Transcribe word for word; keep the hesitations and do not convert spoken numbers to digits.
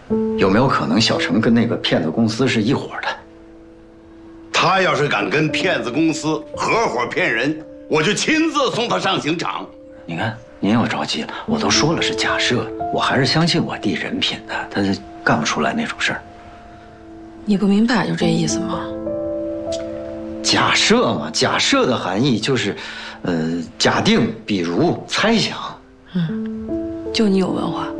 有没有可能小程跟那个骗子公司是一伙的？ 他要是敢跟骗子公司合伙骗人，我就亲自送他上刑场。 你看，您又着急了。我都说了是假设，我还是相信我弟人品的，他是干不出来那种事儿。 你不明白就这意思吗？ 假设嘛，假设的含义就是，呃，假定、比如、猜想。 嗯，就你有文化。